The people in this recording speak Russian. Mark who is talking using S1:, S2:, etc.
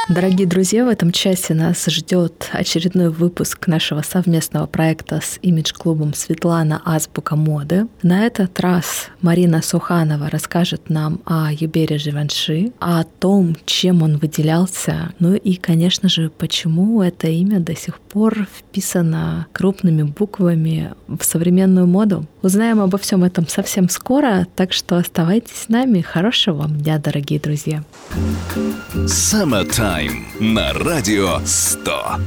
S1: Дорогие друзья, в этом часе нас ждет очередной выпуск нашего совместного проекта с имидж-клубом «Светлана. Азбука моды». На этот раз Марина Суханова расскажет нам о Юбере Живанши, о том, чем он выделялся, ну и, конечно же, почему это имя до сих пор вписано крупными буквами в современную моду. Узнаем обо всем этом совсем скоро, так что оставайтесь с нами. Хорошего вам дня, дорогие друзья.
S2: Summertime на радио 100.